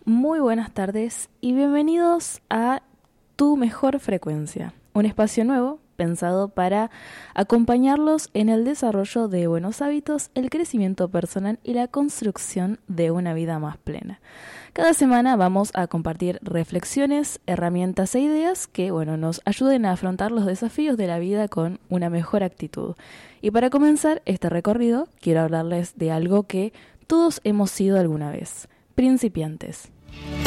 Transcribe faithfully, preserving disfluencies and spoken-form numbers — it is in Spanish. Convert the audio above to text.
Muy buenas tardes y bienvenidos a Tu Mejor Frecuencia, un espacio nuevo pensado para acompañarlos en el desarrollo de buenos hábitos, el crecimiento personal y la construcción de una vida más plena. Cada semana vamos a compartir reflexiones, herramientas e ideas que, bueno, nos ayuden a afrontar los desafíos de la vida con una mejor actitud. Y para comenzar este recorrido, quiero hablarles de algo que todos hemos sido alguna vez: principiantes.